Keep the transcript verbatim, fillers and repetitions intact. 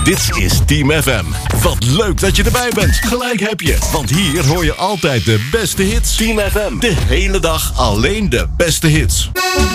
Dit is Team F M. Wat leuk dat je erbij bent. Gelijk heb je. Want hier hoor je altijd de beste hits. Team F M. De hele dag alleen de beste hits.